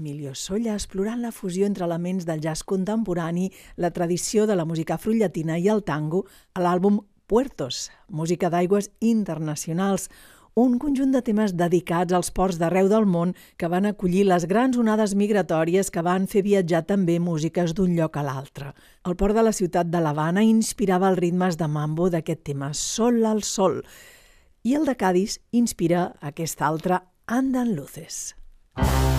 Emilio Solla explorant la fusió entre elements del jazz contemporani, la tradició de la música afrollatina i el tango a l'àlbum Puertos, música d'aigües internacionals, un conjunt de temes dedicats als ports d'arreu del món que van acollir les grans onades migratòries que van fer viatjar també músiques d'un lloc a l'altre. El port de la ciutat de l'Havana inspirava els ritmes de mambo d'aquest tema, Sol al Sol, i el de Cadis inspira aquest altre, Andan Luces.